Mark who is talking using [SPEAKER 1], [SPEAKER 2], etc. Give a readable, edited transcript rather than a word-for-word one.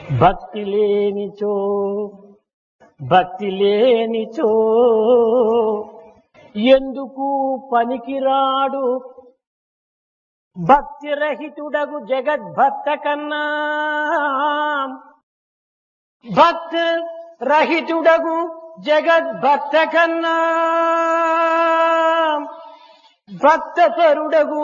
[SPEAKER 1] భక్తి లేనిచో ఎందుకు పనికిరాడు భక్తి రహితుడగు జగద్భక్త కన్నా భక్త రహితుడగు జగద్భక్త కన్నా భక్త పరుడగు